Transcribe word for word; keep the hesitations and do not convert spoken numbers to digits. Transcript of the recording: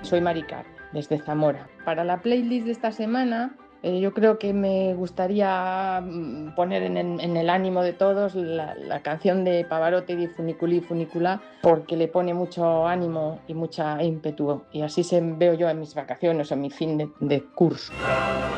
soy Maricar, desde Zamora. Para la playlist de esta semana, eh, yo creo que me gustaría mm, poner en el, en el ánimo de todos la, la canción de Pavarotti di Funiculi Funicula, porque le pone mucho ánimo y mucha ímpetu, y así se veo yo en mis vacaciones o en mi fin de, de curso.